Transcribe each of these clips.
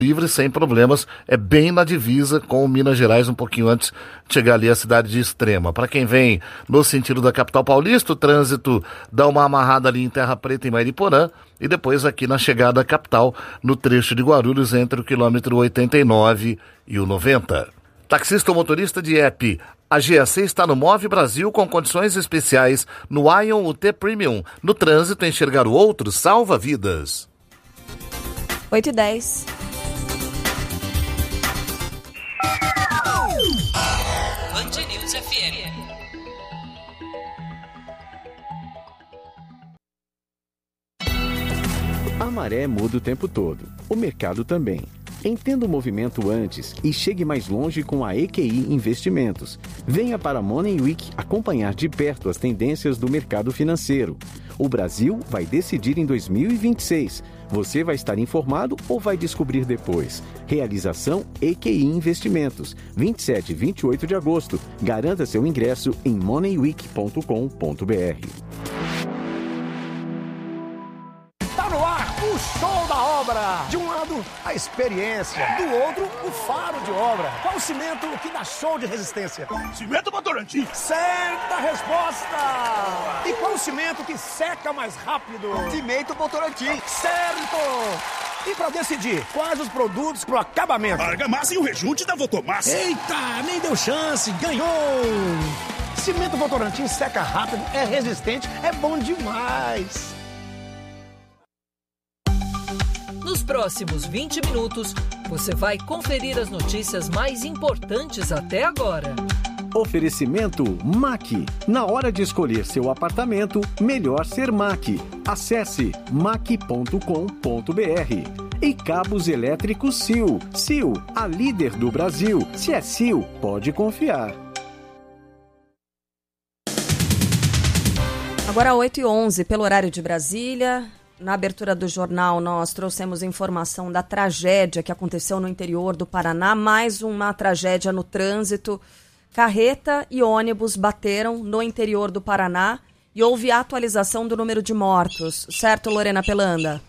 livre, sem problemas, é bem na divisa com Minas Gerais, um pouquinho antes de chegar ali à cidade de Extrema. Para quem vem no sentido da capital paulista, o trânsito dá uma amarrada ali em Terra Preta e Mariporã, e depois aqui na chegada à capital, no trecho de Guarulhos, entre o quilômetro 89 e o 90. Taxista ou motorista de app, a GAC está no Move Brasil com condições especiais no Ion UT Premium. No trânsito, enxergar o outro salva vidas. 8h10. Band News FM. A maré muda o tempo todo. O mercado também. Entenda o movimento antes e chegue mais longe com a EQI Investimentos. Venha para a Money Week acompanhar de perto as tendências do mercado financeiro. O Brasil vai decidir em 2026. Você vai estar informado ou vai descobrir depois? Realização EQI Investimentos. 27 e 28 de agosto. Garanta seu ingresso em moneyweek.com.br. O show da obra. De um lado, a experiência. Do outro, o faro de obra. Qual o cimento que dá show de resistência? Cimento Votorantim. Certa resposta. E qual o cimento que seca mais rápido? Cimento Votorantim. Certo. E para decidir, quais os produtos pro acabamento? Argamassa e o rejunte da Votomassa. Eita, nem deu chance. Ganhou. Cimento Votorantim seca rápido, é resistente, é bom demais. Nos próximos 20 minutos, você vai conferir as notícias mais importantes até agora. Oferecimento MAC. Na hora de escolher seu apartamento, melhor ser MAC. Acesse mac.com.br. E cabos elétricos Sil. Sil, a líder do Brasil. Se é Sil, pode confiar. Agora 8h11, pelo horário de Brasília. Na abertura do jornal, nós trouxemos informação da tragédia que aconteceu no interior do Paraná. Mais uma tragédia no trânsito. Carreta e ônibus bateram no interior do Paraná e houve atualização do número de mortos. Certo, Lorena Pelanda?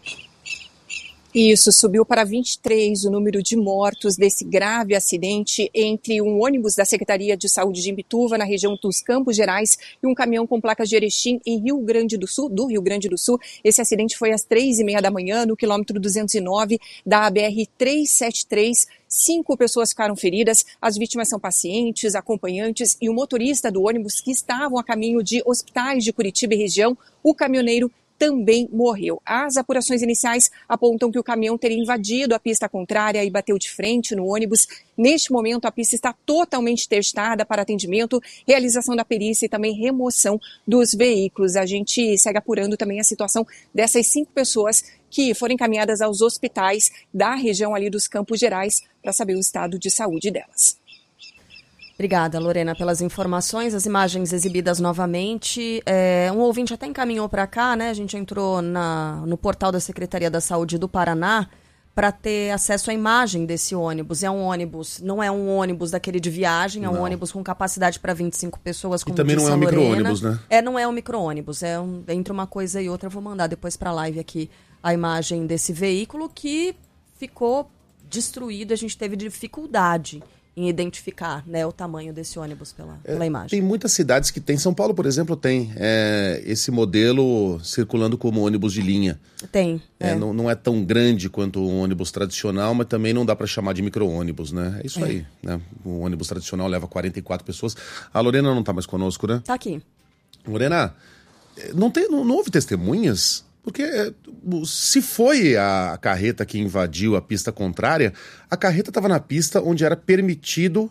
Isso, subiu para 23 o número de mortos desse grave acidente entre um ônibus da Secretaria de Saúde de Imbituva, na região dos Campos Gerais, e um caminhão com placas de Erechim, em Rio Grande do Sul, Esse acidente foi às 3h30 da manhã, no quilômetro 209 da BR-373. 5 pessoas ficaram feridas, as vítimas são pacientes, acompanhantes e o motorista do ônibus que estavam a caminho de hospitais de Curitiba e região, o caminhoneiro também morreu. As apurações iniciais apontam que o caminhão teria invadido a pista contrária e bateu de frente no ônibus. Neste momento, a pista está totalmente testada para atendimento, realização da perícia e também remoção dos veículos. A gente segue apurando também a situação dessas 5 pessoas que foram encaminhadas aos hospitais da região ali dos Campos Gerais para saber o estado de saúde delas. Obrigada, Lorena, pelas informações. As imagens exibidas novamente. Um ouvinte até encaminhou para cá, né? A gente entrou no portal da Secretaria da Saúde do Paraná para ter acesso à imagem desse ônibus. É um ônibus, não é um ônibus daquele de viagem, é um ônibus com capacidade para 25 pessoas, como e também disse não é um micro-ônibus, né? Não é um micro-ônibus. Entre uma coisa e outra, eu vou mandar depois para a live aqui a imagem desse veículo que ficou destruído. A gente teve dificuldade em identificar, né, o tamanho desse ônibus pela imagem. Tem muitas cidades que tem. São Paulo, por exemplo, tem esse modelo circulando como ônibus de linha. Tem. Não é tão grande quanto um ônibus tradicional, mas também não dá para chamar de micro-ônibus, né? É isso aí, né? O ônibus tradicional leva 44 pessoas. A Lorena não está mais conosco, né? Tá aqui. Lorena, não houve testemunhas? Porque se foi a carreta que invadiu a pista contrária, a carreta estava na pista onde era permitido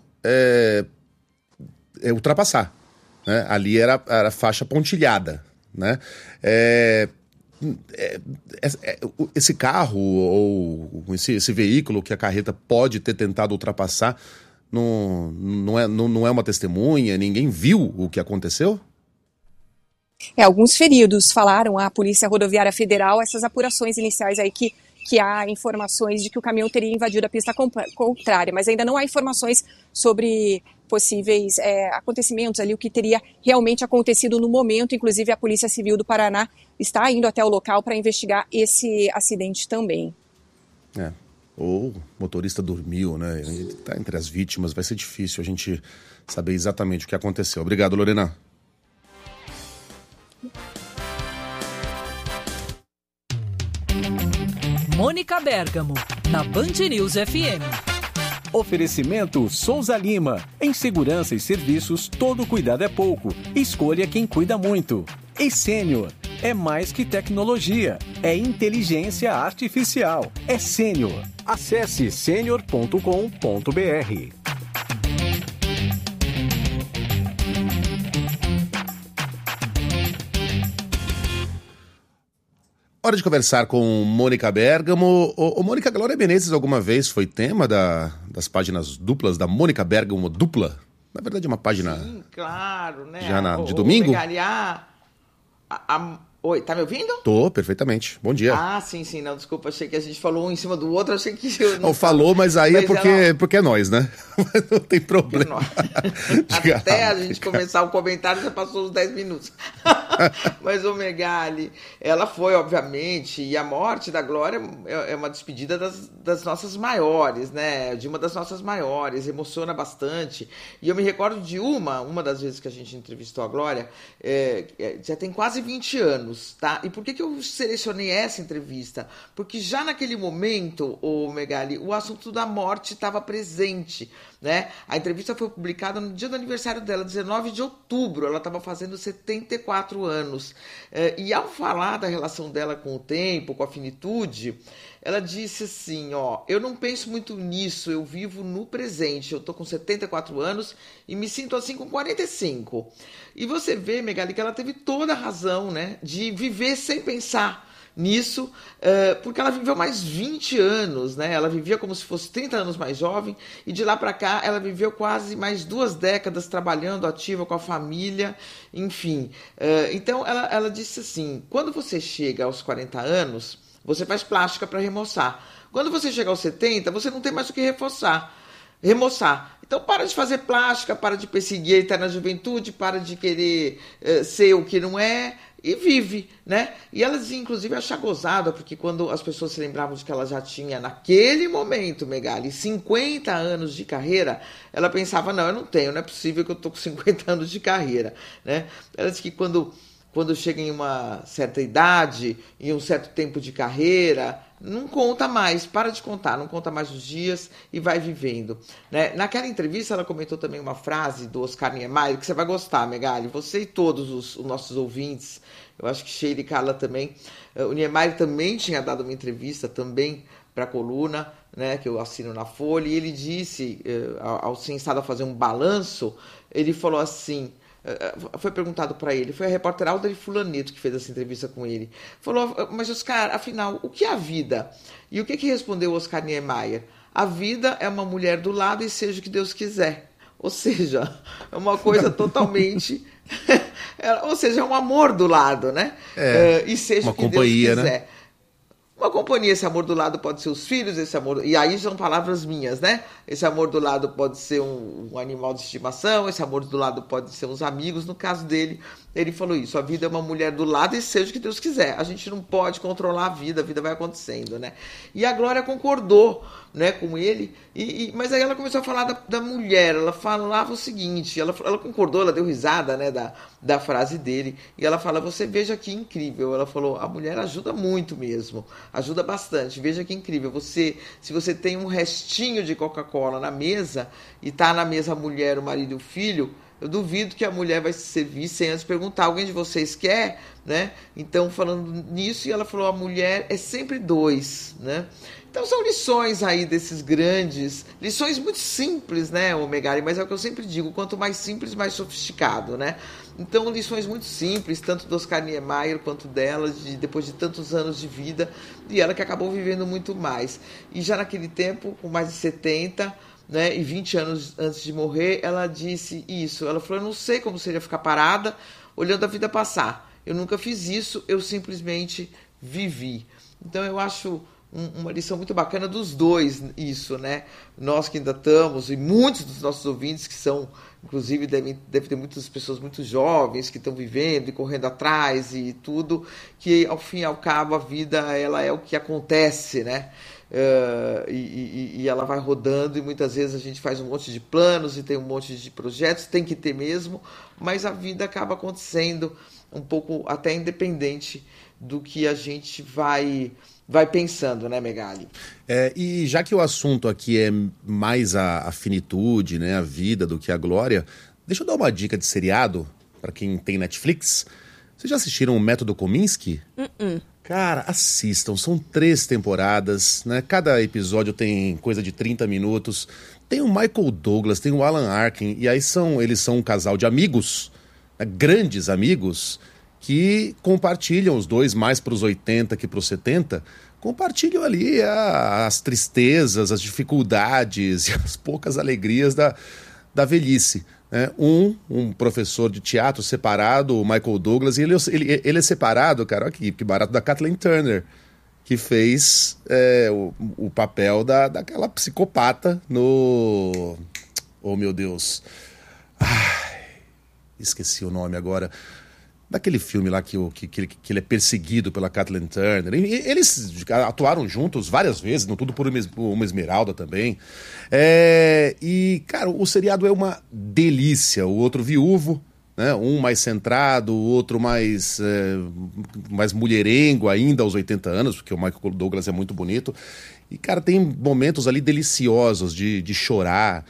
ultrapassar, né? Ali era faixa pontilhada, né? Esse carro ou esse veículo que a carreta pode ter tentado ultrapassar não é uma testemunha? Ninguém viu o que aconteceu? Alguns feridos falaram à Polícia Rodoviária Federal, essas apurações iniciais aí que há informações de que o caminhão teria invadido a pista contrária, mas ainda não há informações sobre possíveis acontecimentos ali, o que teria realmente acontecido no momento. Inclusive a Polícia Civil do Paraná está indo até o local para investigar esse acidente também. ou o motorista dormiu, né? Ele está entre as vítimas, vai ser difícil a gente saber exatamente o que aconteceu. Obrigado, Lorena. Mônica Bergamo, na Band News FM. Oferecimento Souza Lima. Em segurança e serviços, todo cuidado é pouco. Escolha quem cuida muito. E Sênior. É mais que tecnologia. É inteligência artificial. É Sênior. Acesse senior.com.br. Hora de conversar com Mônica Bergamo. Mônica, Glória Menezes alguma vez foi tema das páginas duplas da Mônica Bergamo Dupla? Na verdade é uma página... Sim, claro, né? Já de domingo? Oi, tá me ouvindo? Tô, perfeitamente. Bom dia. Ah, sim, não, desculpa, achei que a gente falou um em cima do outro, achei que... Não falou, mas aí mas porque é nós, né? Não tem problema. Até a gente começar o comentário já passou uns 10 minutos. Mas o Megali, ela foi, obviamente, e a morte da Glória é uma despedida das nossas maiores, né? De uma das nossas maiores, emociona bastante. E eu me recordo de uma das vezes que a gente entrevistou a Glória, já tem quase 20 anos. Tá? E por que eu selecionei essa entrevista? Porque já naquele momento, Megali, o assunto da morte estava presente, né? A entrevista foi publicada no dia do aniversário dela, 19 de outubro, ela estava fazendo 74 anos. E ao falar da relação dela com o tempo, com a finitude, ela disse assim, eu não penso muito nisso, eu vivo no presente, eu tô com 74 anos e me sinto assim com 45. E você vê, Megali, que ela teve toda a razão, né, de viver sem pensar nisso, porque ela viveu mais 20 anos, né? Ela vivia como se fosse 30 anos mais jovem, e de lá para cá ela viveu quase mais 2 décadas trabalhando ativa com a família, enfim. Então ela disse assim, quando você chega aos 40 anos, você faz plástica para remoçar. Quando você chega aos 70, você não tem mais o que remoçar. Então para de fazer plástica, para de perseguir a eterna juventude, para de querer ser o que não é, e vive, né? E ela dizia, inclusive, achar gozada, porque quando as pessoas se lembravam de que ela já tinha, naquele momento, Megali, 50 anos de carreira, ela pensava, não, eu não tenho, não é possível que eu tô com 50 anos de carreira, né? Ela disse que quando chega em uma certa idade, em um certo tempo de carreira, não conta mais, para de contar, não conta mais os dias e vai vivendo, né? Naquela entrevista ela comentou também uma frase do Oscar Niemeyer, que você vai gostar, Megali, você e todos os nossos ouvintes, eu acho que Sheila e Carla também. O Niemeyer também tinha dado uma entrevista também para a coluna, né, que eu assino na Folha, e ele disse, ao ser instado a fazer um balanço, ele falou assim, foi perguntado para ele, foi a repórter Alda Fulaneto que fez essa entrevista com ele, falou, mas Oscar, afinal, o que é a vida? E o que respondeu Oscar Niemeyer? A vida é uma mulher do lado e seja o que Deus quiser. Ou seja, é uma coisa totalmente... ou seja, é um amor do lado, né? E seja uma o que companhia, Deus quiser. Né? Uma companhia, esse amor do lado pode ser os filhos, esse amor... E aí são palavras minhas, né? Esse amor do lado pode ser um animal de estimação, esse amor do lado pode ser uns amigos. No caso dele, ele falou isso, a vida é uma mulher do lado e seja o que Deus quiser. A gente não pode controlar a vida vai acontecendo, né? E a Glória concordou, né, com ele, mas aí ela começou a falar da mulher, ela falava o seguinte, ela concordou, ela deu risada, né, da frase dele, e ela fala, você veja que incrível, ela falou, a mulher ajuda muito mesmo, ajuda bastante, veja que incrível, se você tem um restinho de Coca-Cola na mesa, e tá na mesa a mulher, o marido e o filho, eu duvido que a mulher vai se servir sem antes perguntar, alguém de vocês quer, né? Então, falando nisso, e ela falou, a mulher é sempre 2, né? Então, são lições aí desses grandes, lições muito simples, né, Megali? Mas é o que eu sempre digo, quanto mais simples, mais sofisticado, né? Então, lições muito simples, tanto do Oscar Niemeyer quanto dela, depois de tantos anos de vida, e ela que acabou vivendo muito mais. E já naquele tempo, com mais de 70... né, e 20 anos antes de morrer, ela disse isso. Ela falou, eu não sei como seria ficar parada olhando a vida passar. Eu nunca fiz isso, eu simplesmente vivi. Então eu acho uma lição muito bacana dos dois isso, né? Nós que ainda estamos, e muitos dos nossos ouvintes que são, inclusive deve ter muitas pessoas muito jovens que estão vivendo e correndo atrás e tudo, que ao fim e ao cabo a vida ela é o que acontece, né? e ela vai rodando, e muitas vezes a gente faz um monte de planos e tem um monte de projetos, tem que ter mesmo, mas a vida acaba acontecendo um pouco até independente do que a gente vai pensando, né, Megali? E já que o assunto aqui é mais a finitude, né, a vida, do que a glória, deixa eu dar uma dica de seriado para quem tem Netflix. Vocês já assistiram o Método Kominsky? Cara, assistam, são 3 temporadas, né? Cada episódio tem coisa de 30 minutos. Tem o Michael Douglas, tem o Alan Arkin, e aí eles são um casal de amigos, né? Grandes amigos, que compartilham, os dois mais para os 80 que para os 70, compartilham ali as tristezas, as dificuldades e as poucas alegrias da velhice. Um professor de teatro separado, o Michael Douglas, e ele é separado, cara, olha que barato, da Kathleen Turner, que fez o papel daquela psicopata no... Oh, meu Deus. Esqueci o nome agora. Daquele filme lá que ele é perseguido pela Kathleen Turner. Eles atuaram juntos várias vezes, no Tudo por uma Esmeralda também. E, cara, o seriado é uma delícia. O outro viúvo, né? Um mais centrado, o outro mais mulherengo ainda aos 80 anos, porque o Michael Douglas é muito bonito. E, cara, tem momentos ali deliciosos de chorar,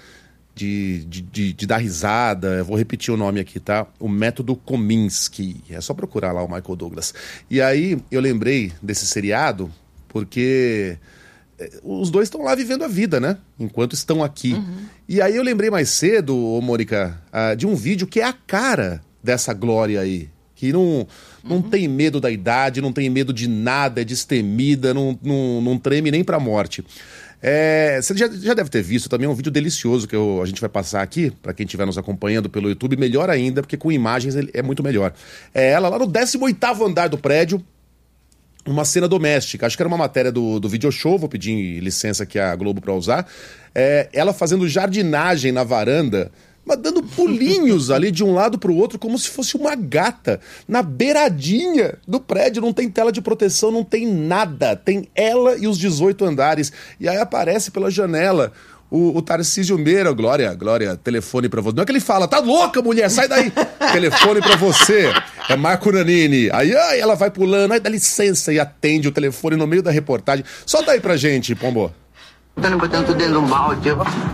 de dar risada. Eu vou repetir o nome aqui, tá? O Método Kominsky. É só procurar lá o Michael Douglas. E aí eu lembrei desse seriado porque os dois estão lá vivendo a vida, né? Enquanto estão aqui. E aí eu lembrei mais cedo, Mônica, de um vídeo que é a cara dessa Glória aí. Que não tem medo da idade, não tem medo de nada, é destemida, não treme nem pra morte. Você já deve ter visto também um vídeo delicioso que a gente vai passar aqui, para quem estiver nos acompanhando pelo YouTube, melhor ainda, porque com imagens é muito melhor. É ela lá no 18º andar do prédio, uma cena doméstica. Acho que era uma matéria do Video Show, vou pedir licença aqui à Globo para usar. Ela fazendo jardinagem na varanda, mas dando pulinhos ali de um lado pro outro, como se fosse uma gata, na beiradinha do prédio. Não tem tela de proteção, não tem nada. Tem ela e os 18 andares. E aí aparece pela janela o Tarcísio Meira. Glória, telefone pra você. Não é que ele fala, tá louca, mulher, sai daí. Telefone pra você. É Marco Nanini. Aí ela vai pulando, aí dá licença e atende o telefone no meio da reportagem. Solta aí pra gente, Pombo. Botando tudo dentro de um balde.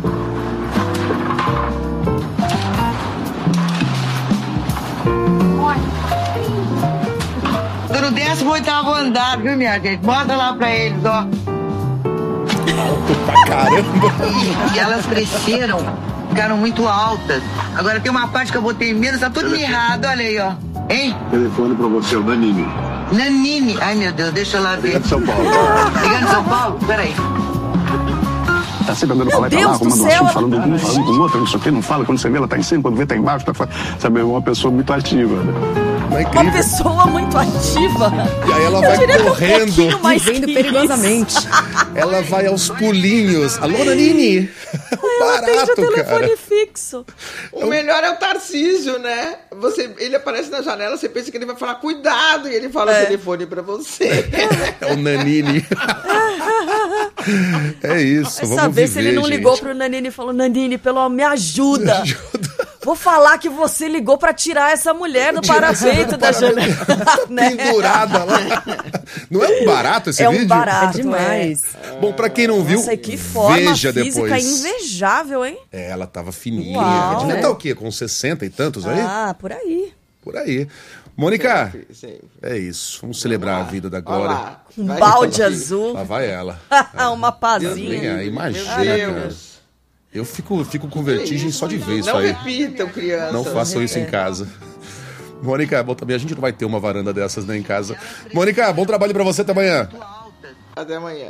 Tô no 18º andar, viu, minha gente? Manda lá pra eles, ó. Alto pra caramba. E elas cresceram, ficaram muito altas. Agora tem uma parte que eu botei menos, tá tudo mirrado, olha aí, ó. Hein? Telefone pra você, o Nanini. Nanini? Ai, meu Deus, deixa eu lá ver. Liga de São Paulo. Liga de São Paulo? Peraí. Tá sempre andando pra lá e pra lá, arrumando um assunto, falando com um, falando com o outro, não sei o que, não fala. Quando você vê, ela tá em cima, quando vê, tá embaixo, sabe, é uma pessoa muito ativa, né? Uma pessoa muito ativa. E aí ela vai correndo. Vivendo perigosamente. Ela vai aos pulinhos. Alô, Nanini! Barato, o telefone fixo. O melhor é o Tarcísio, né? Ele aparece na janela, você pensa que ele vai falar cuidado, e ele fala o telefone pra você. É o Nanini. É isso, Vai vamos saber viver, se ele não gente. ligou pro Nanini e falou, Nanini, me ajuda. Vou falar que você ligou pra tirar essa mulher do parapeito da janela. Pendurada lá. Não é um barato esse vídeo? É um barato, demais. Bom, pra quem não viu, Nossa, que forma veja física depois. invejável, hein? Ela tava fininha. Uau, Devia né? estar o quê? Com 60 e tantos aí? Ah, por aí. Por aí. Mônica, Sempre. é isso. Vamos celebrar a vida da Glória. Olá. Um balde azul. Lá vai ela. Uma pazinha. Imagina, Meu cara. Deus. Eu fico com vertigem só de ver isso Não aí. repitam, criança. Não façam isso em casa. Mônica, bom, também a gente não vai ter uma varanda dessas, né, em casa. Mônica, bom trabalho pra você até amanhã. Até amanhã.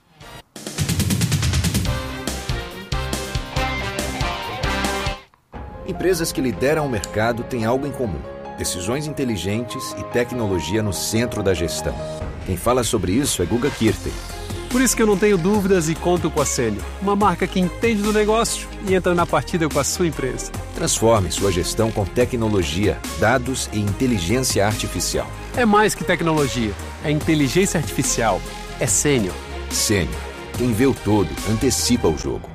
Empresas que lideram o mercado têm algo em comum: decisões inteligentes e tecnologia no centro da gestão. Quem fala sobre isso é Guga Kirten. Por isso que eu não tenho dúvidas e conto com a Sênior, uma marca que entende do negócio e entra na partida com a sua empresa. Transforme sua gestão com tecnologia, dados e inteligência artificial. É mais que tecnologia, é inteligência artificial, é Sênior. Sênior, Quem vê o todo, antecipa o jogo.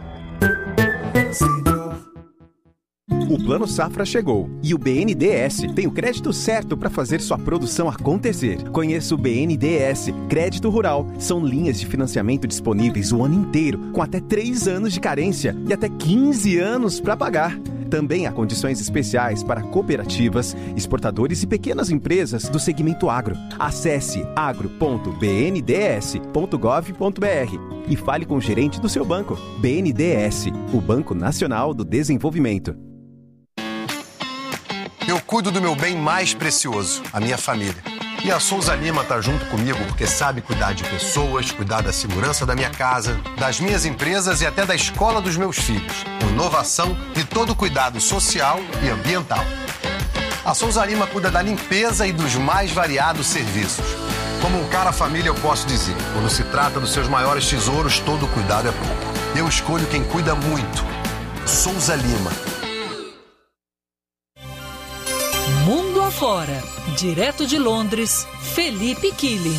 O Plano Safra chegou e o BNDES tem o crédito certo para fazer sua produção acontecer. Conheça o BNDES Crédito Rural. São linhas de financiamento disponíveis o ano inteiro, com até 3 anos de carência e até 15 anos para pagar. Também há condições especiais para cooperativas, exportadores e pequenas empresas do segmento agro. Acesse agro.bnds.gov.br e fale com o gerente do seu banco. BNDES, o Banco Nacional do Desenvolvimento. Eu cuido do meu bem mais precioso, a minha família. E a Souza Lima tá junto comigo porque sabe cuidar de pessoas, cuidar da segurança da minha casa, das minhas empresas e até da escola dos meus filhos. Inovação e todo cuidado social e ambiental. A Souza Lima cuida da limpeza e dos mais variados serviços. Como um cara família, eu posso dizer, quando se trata dos seus maiores tesouros, todo cuidado é pouco. Eu escolho quem cuida muito. Souza Lima. Mundo afora, direto de Londres, Felipe Killing.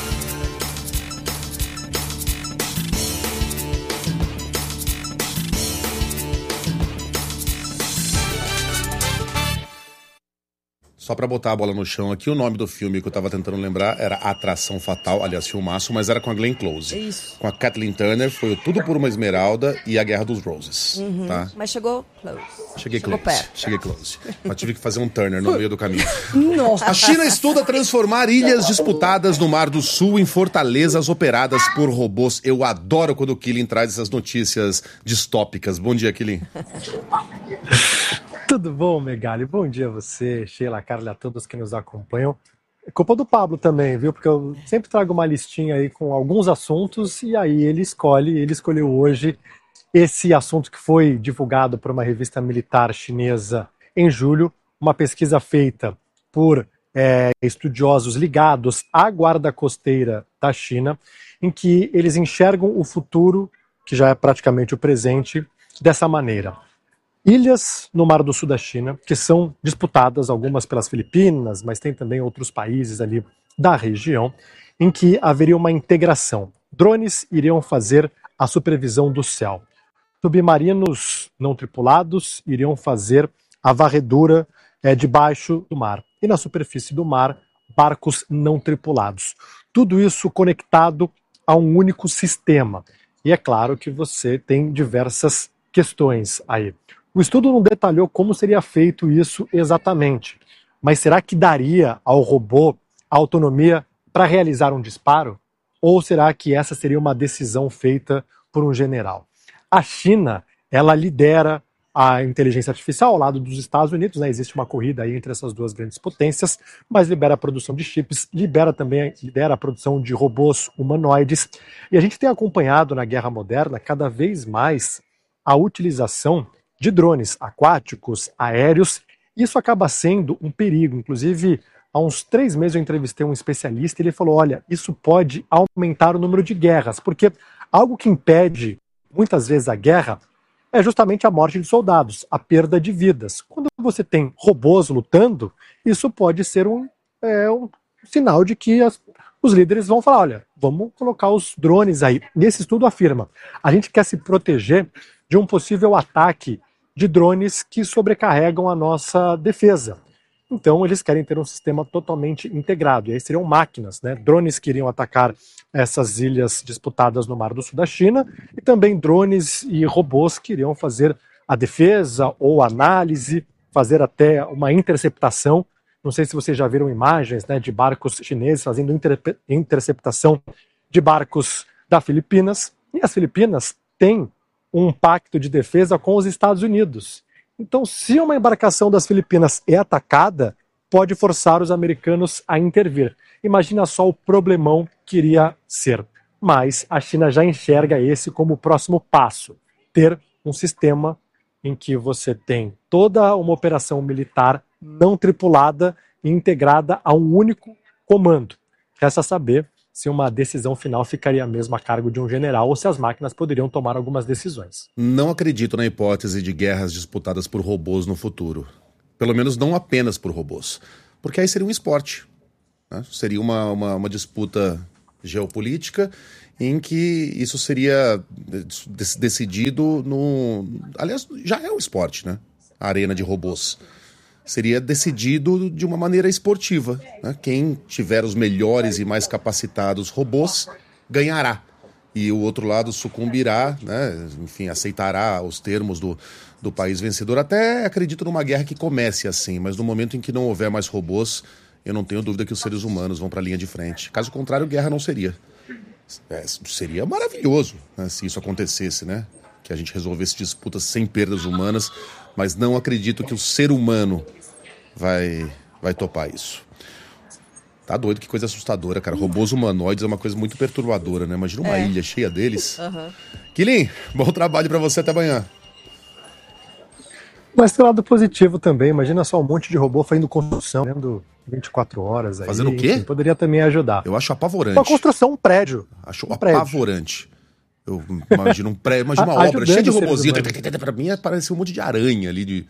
Só pra botar a bola no chão aqui, o nome do filme que eu tava tentando lembrar era Atração Fatal, aliás, filmaço, mas era com a Glenn Close. Isso. Com a Kathleen Turner, foi o Tudo por uma Esmeralda e a Guerra dos Roses. Tá? Mas chegou close. Cheguei Chegou close. perto. Cheguei close. Mas tive que fazer um Turner no meio do caminho. Nossa. A China estuda transformar ilhas disputadas no Mar do Sul em fortalezas operadas por robôs. Eu adoro quando o Killing traz essas notícias distópicas. Bom dia, Killing. Tudo bom, Megali? Bom dia a você, Sheila, Carla, a todos que nos acompanham. É culpa do Pablo também, viu? Porque eu sempre trago uma listinha aí com alguns assuntos e aí ele escolheu hoje esse assunto que foi divulgado por uma revista militar chinesa em julho, uma pesquisa feita por estudiosos ligados à guarda costeira da China, em que eles enxergam o futuro, que já é praticamente o presente, dessa maneira. Ilhas no Mar do Sul da China, que são disputadas, algumas pelas Filipinas, mas tem também outros países ali da região, em que haveria uma integração. Drones iriam fazer a supervisão do céu. Submarinos não tripulados iriam fazer a varredura debaixo do mar. E na superfície do mar, barcos não tripulados. Tudo isso conectado a um único sistema. E é claro que você tem diversas questões aí. O estudo não detalhou como seria feito isso exatamente, mas será que daria ao robô a autonomia para realizar um disparo? Ou será que essa seria uma decisão feita por um general? A China, ela lidera a inteligência artificial ao lado dos Estados Unidos, né? Existe uma corrida aí entre essas duas grandes potências, mas lidera a produção de chips, lidera a produção de robôs humanoides. E a gente tem acompanhado na guerra moderna cada vez mais a utilização de drones aquáticos, aéreos. Isso acaba sendo um perigo. Inclusive, há uns 3 meses eu entrevistei um especialista e ele falou, olha, isso pode aumentar o número de guerras, porque algo que impede muitas vezes a guerra é justamente a morte de soldados, a perda de vidas. Quando você tem robôs lutando, isso pode ser um sinal de que os líderes vão falar, olha, vamos colocar os drones aí. Nesse estudo afirma, a gente quer se proteger de um possível ataque de drones que sobrecarregam a nossa defesa. Então, eles querem ter um sistema totalmente integrado. E aí seriam máquinas, né? Drones que iriam atacar essas ilhas disputadas no Mar do Sul da China e também drones e robôs que iriam fazer a defesa ou análise, fazer até uma interceptação. Não sei se vocês já viram imagens, né, de barcos chineses fazendo interceptação de barcos da Filipinas. E as Filipinas têm um pacto de defesa com os Estados Unidos. Então, se uma embarcação das Filipinas é atacada, pode forçar os americanos a intervir. Imagina só o problemão que iria ser. Mas a China já enxerga esse como o próximo passo. Ter um sistema em que você tem toda uma operação militar não tripulada e integrada a um único comando. Resta saber se uma decisão final ficaria mesmo a cargo de um general ou se as máquinas poderiam tomar algumas decisões. Não acredito na hipótese de guerras disputadas por robôs no futuro. Pelo menos não apenas por robôs. Porque aí seria um esporte. Né? Seria uma disputa geopolítica em que isso seria decidido no... Aliás, já é um esporte, né? A arena de robôs. Seria decidido de uma maneira esportiva, né? Quem tiver os melhores e mais capacitados robôs ganhará. E o outro lado sucumbirá, né? Enfim, aceitará os termos do país vencedor. Até acredito numa guerra que comece assim, mas no momento em que não houver mais robôs, eu não tenho dúvida que os seres humanos vão para a linha de frente. Caso contrário, guerra não seria. Seria maravilhoso, né, se isso acontecesse, né? Que a gente resolvesse disputas sem perdas humanas, mas não acredito que o ser humano vai topar isso. Tá doido, que coisa assustadora, cara. Robôs humanoides é uma coisa muito perturbadora, né? Imagina uma ilha cheia deles. Quilin, bom trabalho pra você, até amanhã. Mas tem lado positivo também. Imagina só um monte de robô fazendo construção, fazendo 24 horas. Aí, fazendo o quê? Enfim, poderia também ajudar. Eu acho apavorante. Uma construção, um prédio. Acho apavorante. Eu imagino um prédio, imagino uma obra cheia de robôzinho. Pra mim parece um monte de aranha ali de...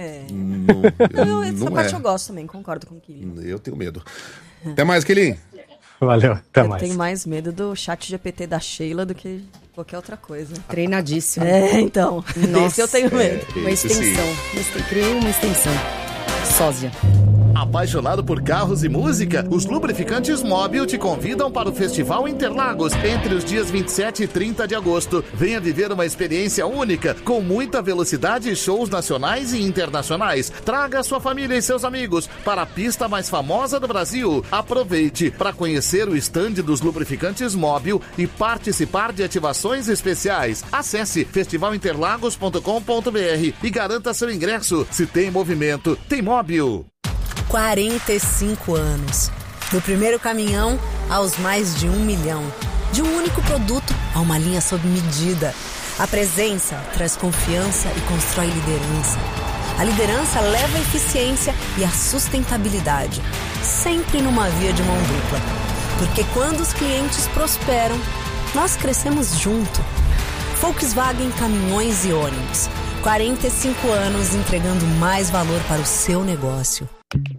Essa parte eu gosto também, concordo com o Quilin. Eu tenho medo. Até mais, Quilin. Valeu, até mais. Eu tenho mais medo do chat GPT da Sheila do que qualquer outra coisa. Treinadíssimo. Então. Desse eu tenho medo. Uma extensão. Criei uma extensão. Sósia. Apaixonado por carros e música? Os Lubrificantes Móbil te convidam para o Festival Interlagos entre os dias 27 e 30 de agosto. Venha viver uma experiência única, com muita velocidade e shows nacionais e internacionais. Traga sua família e seus amigos para a pista mais famosa do Brasil. Aproveite para conhecer o estande dos Lubrificantes Móbil e participar de ativações especiais. Acesse festivalinterlagos.com.br e garanta seu ingresso. Se tem movimento, tem móvel. 45 anos. Do primeiro caminhão aos mais de 1 milhão. De um único produto a uma linha sob medida. A presença traz confiança e constrói liderança. A liderança leva a eficiência e a sustentabilidade. Sempre numa via de mão dupla. Porque quando os clientes prosperam, nós crescemos junto. Volkswagen Caminhões e Ônibus. 45 anos entregando mais valor para o seu negócio.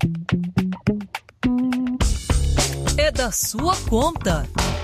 É da sua conta.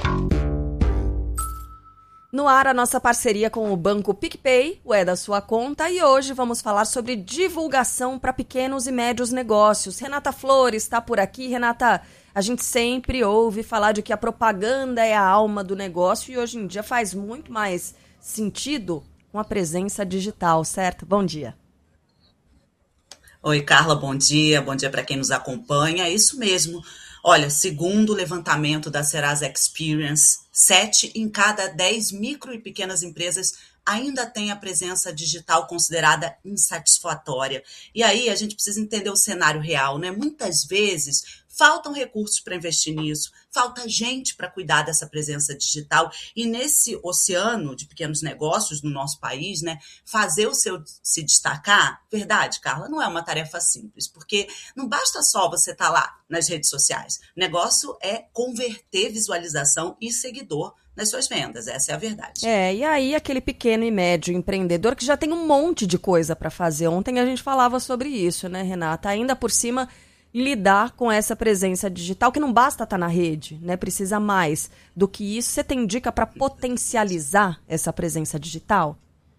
No ar, a nossa parceria com o Banco PicPay, o É da Sua Conta, e hoje vamos falar sobre divulgação para pequenos e médios negócios. Renata Flores está por aqui. Renata, a gente sempre ouve falar de que a propaganda é a alma do negócio e hoje em dia faz muito mais sentido com a presença digital, certo? Bom dia. Oi, Carla, bom dia para quem nos acompanha, é isso mesmo. Olha, segundo o levantamento da Serasa Experience, 7 em cada 10 micro e pequenas empresas ainda tem a presença digital considerada insatisfatória. E aí a gente precisa entender o cenário real, né? Muitas vezes faltam recursos para investir nisso, falta gente para cuidar dessa presença digital. E nesse oceano de pequenos negócios no nosso país, né, fazer o seu se destacar, verdade, Carla, não é uma tarefa simples, porque não basta só você estar lá nas redes sociais. O negócio é converter visualização e seguidor nas suas vendas, essa é a verdade. E aí aquele pequeno e médio empreendedor que já tem um monte de coisa para fazer. Ontem a gente falava sobre isso, né, Renata? Ainda por cima, lidar com essa presença digital, que não basta estar na rede, né? Precisa mais do que isso. Você tem dica para potencializar essa presença digital?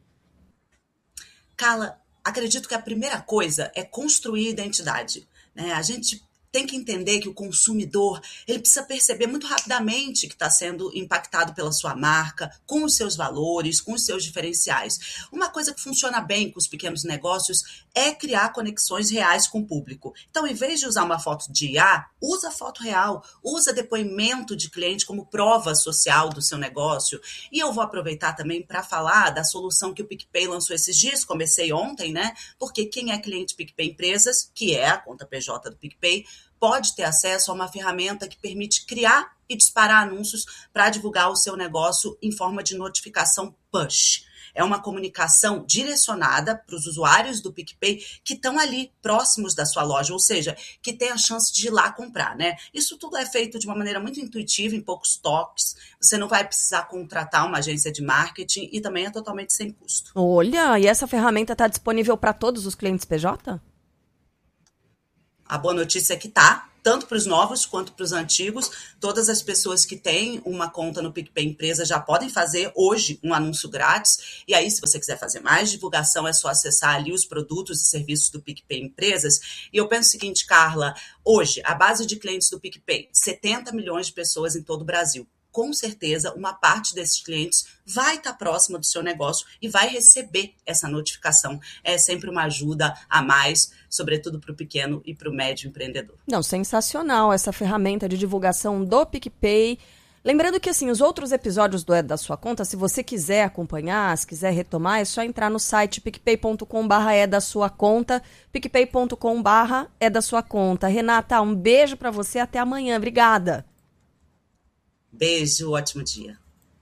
Carla, acredito que a primeira coisa é construir identidade, né? A gente tem que entender que o consumidor ele precisa perceber muito rapidamente que está sendo impactado pela sua marca, com os seus valores, com os seus diferenciais. Uma coisa que funciona bem com os pequenos negócios é criar conexões reais com o público. Então, em vez de usar uma foto de IA, usa foto real, usa depoimento de cliente como prova social do seu negócio. E eu vou aproveitar também para falar da solução que o PicPay lançou esses dias, comecei ontem, né? Porque quem é cliente PicPay Empresas, que é a conta PJ do PicPay, pode ter acesso a uma ferramenta que permite criar e disparar anúncios para divulgar o seu negócio em forma de notificação push. É uma comunicação direcionada para os usuários do PicPay que estão ali próximos da sua loja, ou seja, que tem a chance de ir lá comprar, né? Isso tudo é feito de uma maneira muito intuitiva, em poucos toques. Você não vai precisar contratar uma agência de marketing e também é totalmente sem custo. Olha, e essa ferramenta está disponível para todos os clientes PJ? A boa notícia é que tá, tanto para os novos quanto para os antigos. Todas as pessoas que têm uma conta no PicPay Empresa já podem fazer hoje um anúncio grátis. E aí, se você quiser fazer mais divulgação, é só acessar ali os produtos e serviços do PicPay Empresas. E eu penso o seguinte, Carla, hoje, a base de clientes do PicPay, 70 milhões de pessoas em todo o Brasil. Com certeza, uma parte desses clientes vai estar próxima do seu negócio e vai receber essa notificação. É sempre uma ajuda a mais, sobretudo para o pequeno e para o médio empreendedor. Não, sensacional essa ferramenta de divulgação do PicPay. Lembrando que, assim, os outros episódios do É da Sua Conta, se você quiser acompanhar, se quiser retomar, é só entrar no site picpay.com/é da sua conta, picpay.com/é da sua conta. Renata, um beijo para você, até amanhã. Obrigada. Beijo, ótimo dia.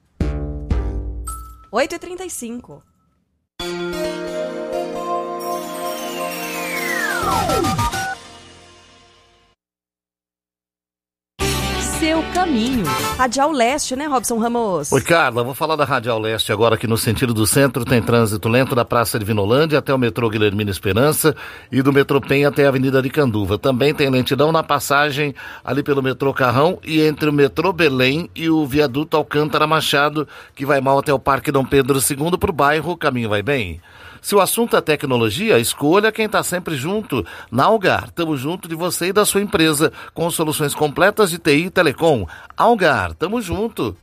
8h35. Seu caminho. Radial Leste, né, Robson Ramos? Oi, Carla, vou falar da Radial Leste agora, aqui no sentido do centro tem trânsito lento da Praça de Vinolândia até o metrô Guilhermina Esperança e do metrô Penha até a Avenida Aricanduva. Também tem lentidão na passagem ali pelo metrô Carrão e entre o metrô Belém e o viaduto Alcântara Machado, que vai mal até o Parque Dom Pedro II para o bairro O Caminho Vai Bem. Se o assunto é tecnologia, escolha quem está sempre junto. Na Algar, estamos junto de você e da sua empresa, com soluções completas de TI e Telecom. Algar, estamos junto.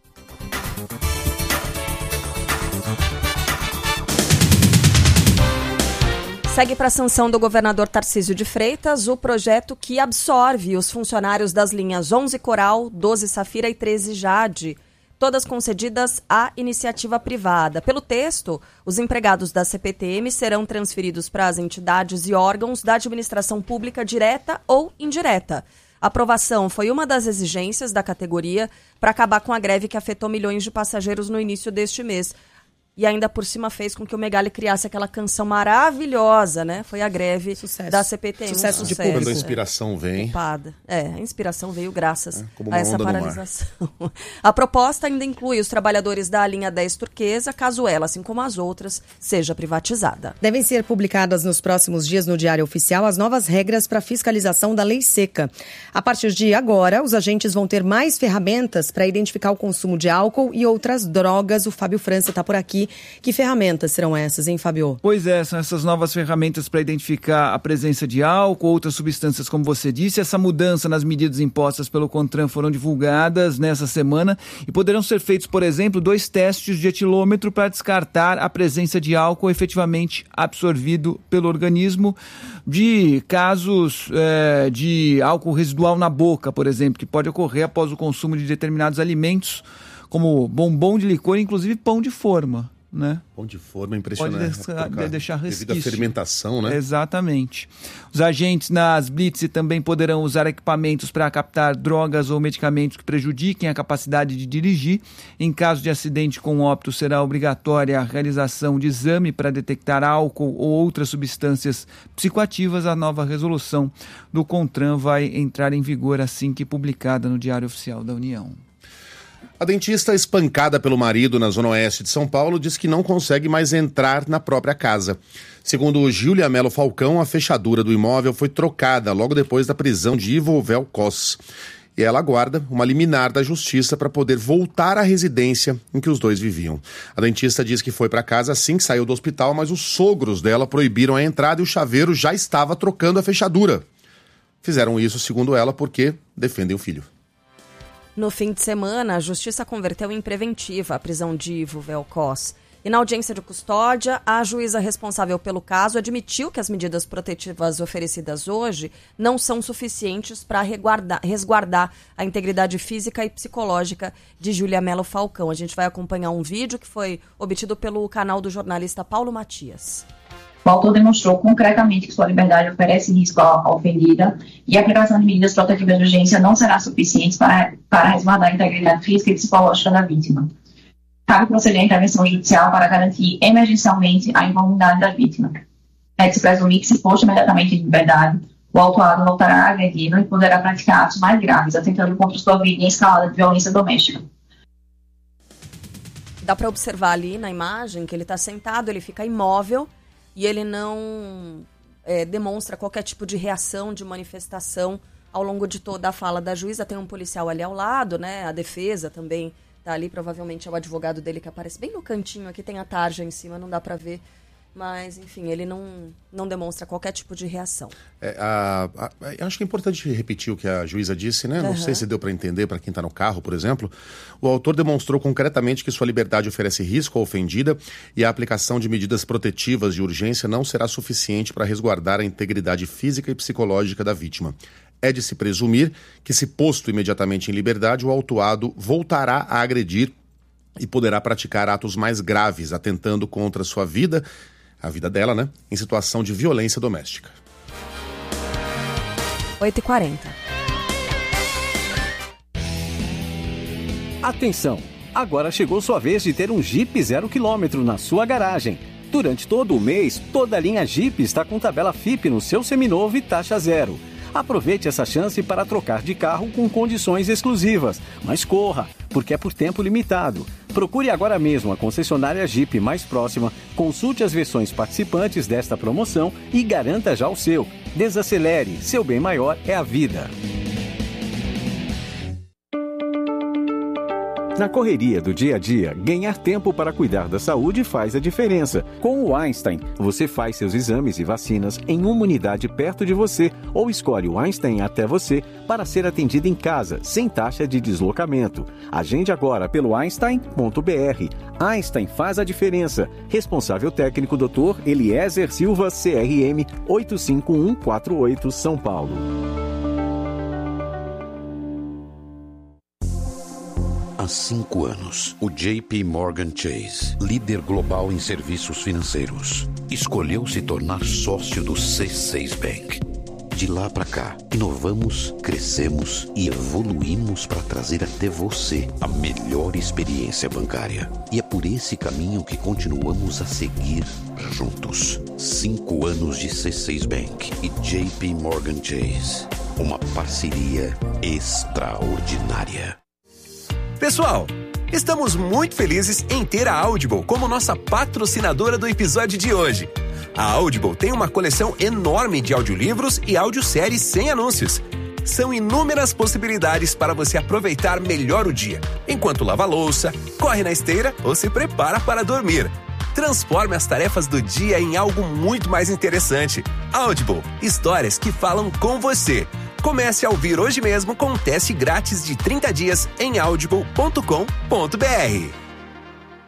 Segue para a sanção do governador Tarcísio de Freitas o projeto que absorve os funcionários das linhas 11 Coral, 12 Safira e 13 Jade, todas concedidas à iniciativa privada. Pelo texto, os empregados da CPTM serão transferidos para as entidades e órgãos da administração pública direta ou indireta. A aprovação foi uma das exigências da categoria para acabar com a greve que afetou milhões de passageiros no início deste mês. E ainda por cima fez com que o Megali criasse aquela canção maravilhosa, né? Foi a greve da CPTM. Sucesso de público. Quando a inspiração vem. A inspiração veio graças a essa paralisação. A proposta ainda inclui os trabalhadores da linha 10 turquesa, caso ela, assim como as outras, seja privatizada. Devem ser publicadas nos próximos dias no Diário Oficial as novas regras para fiscalização da Lei Seca. A partir de agora, os agentes vão ter mais ferramentas para identificar o consumo de álcool e outras drogas. O Fábio França está por aqui. Que ferramentas serão essas, hein, Fábio? Pois é, são essas novas ferramentas para identificar a presença de álcool, outras substâncias, como você disse. Essa mudança nas medidas impostas pelo CONTRAN foram divulgadas nessa semana e poderão ser feitos, por exemplo, 2 testes de etilômetro para descartar a presença de álcool efetivamente absorvido pelo organismo, de casos de álcool residual na boca, por exemplo, que pode ocorrer após o consumo de determinados alimentos, como bombom de licor, inclusive pão de forma, né? Pão de forma, impressionante. Pode deixar resquício. Devido à fermentação, né? Exatamente. Os agentes nas blitz também poderão usar equipamentos para captar drogas ou medicamentos que prejudiquem a capacidade de dirigir. Em caso de acidente com óbito, será obrigatória a realização de exame para detectar álcool ou outras substâncias psicoativas. A nova resolução do CONTRAN vai entrar em vigor assim que publicada no Diário Oficial da União. A dentista espancada pelo marido na zona oeste de São Paulo diz que não consegue mais entrar na própria casa. Segundo Júlia Melo Falcão, a fechadura do imóvel foi trocada logo depois da prisão de Ivo Velcos. E ela aguarda uma liminar da justiça para poder voltar à residência em que os dois viviam. A dentista diz que foi para casa assim que saiu do hospital, mas os sogros dela proibiram a entrada e o chaveiro já estava trocando a fechadura. Fizeram isso, segundo ela, porque defendem o filho. No fim de semana, a Justiça converteu em preventiva a prisão de Ivo Velcos. E na audiência de custódia, a juíza responsável pelo caso admitiu que as medidas protetivas oferecidas hoje não são suficientes para resguardar a integridade física e psicológica de Júlia Melo Falcão. A gente vai acompanhar um vídeo que foi obtido pelo canal do jornalista Paulo Matias. O autor demonstrou concretamente que sua liberdade oferece risco à ofendida e a aplicação de medidas protetivas de urgência não será suficiente para resguardar a integridade física e psicológica da vítima. Cabe proceder à intervenção judicial para garantir emergencialmente a incolumidade da vítima. É-se presumir que, se posto imediatamente em liberdade, o autuado voltará a agredi-lo e poderá praticar atos mais graves, atentando contra sua vida em escalada de violência doméstica. Dá para observar ali na imagem que ele está sentado, ele fica imóvel, e ele não demonstra qualquer tipo de reação, de manifestação ao longo de toda a fala da juíza. Tem um policial ali ao lado, né? A defesa também tá ali, provavelmente é o advogado dele que aparece bem no cantinho. Aqui tem a tarja em cima, não dá para ver. Mas, enfim, ele não demonstra qualquer tipo de reação. Acho que é importante repetir o que a juíza disse, né? Não sei se deu para entender para quem está no carro, por exemplo. O autor demonstrou concretamente que sua liberdade oferece risco à ofendida e a aplicação de medidas protetivas de urgência não será suficiente para resguardar a integridade física e psicológica da vítima. É de se presumir que, se posto imediatamente em liberdade, o autuado voltará a agredir e poderá praticar atos mais graves, atentando contra sua vida, a vida dela, né, em situação de violência doméstica. 8h40. Atenção! Agora chegou sua vez de ter um Jeep 0 km na sua garagem. Durante todo o mês, toda a linha Jeep está com tabela FIP no seu seminovo e taxa zero. Aproveite essa chance para trocar de carro com condições exclusivas. Mas corra, porque é por tempo limitado. Procure agora mesmo a concessionária Jeep mais próxima, consulte as versões participantes desta promoção e garanta já o seu. Desacelere, seu bem maior é a vida. Na correria do dia a dia, ganhar tempo para cuidar da saúde faz a diferença. Com o Einstein, você faz seus exames e vacinas em uma unidade perto de você ou escolhe o Einstein até você para ser atendido em casa, sem taxa de deslocamento. Agende agora pelo einstein.br. Einstein faz a diferença. Responsável técnico Dr. Eliezer Silva, CRM 85148, São Paulo. Há 5 anos, o JP Morgan Chase, líder global em serviços financeiros, escolheu se tornar sócio do C6 Bank. De lá para cá, inovamos, crescemos e evoluímos para trazer até você a melhor experiência bancária. E é por esse caminho que continuamos a seguir juntos. 5 anos de C6 Bank e JP Morgan Chase. Uma parceria extraordinária. Pessoal, estamos muito felizes em ter a Audible como nossa patrocinadora do episódio de hoje. A Audible tem uma coleção enorme de audiolivros e audioséries sem anúncios. São inúmeras possibilidades para você aproveitar melhor o dia, enquanto lava a louça, corre na esteira ou se prepara para dormir. Transforme as tarefas do dia em algo muito mais interessante. Audible, histórias que falam com você. Comece a ouvir hoje mesmo com um teste grátis de 30 dias em audible.com.br.